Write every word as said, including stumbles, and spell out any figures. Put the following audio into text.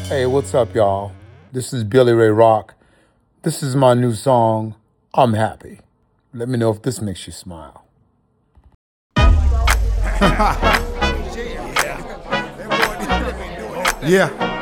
Hey, what's up, y'all? This is Billy Ray Rock. This is my new song, I'm Happy. Let me know if this makes you smile. Yeah.